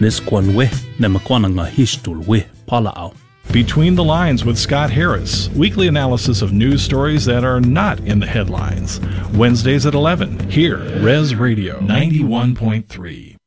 Neskwanwe Nemakwananga Hishtulwe Palao. Between the Lines with Scott Harris, weekly analysis of news stories that are not in the headlines. Wednesdays at 11, here, Res Radio 91.3.